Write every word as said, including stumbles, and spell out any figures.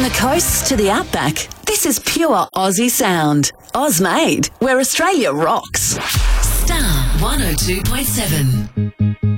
the coasts to the outback, this is pure Aussie sound. Oz made, where Australia rocks. Star one oh two point seven.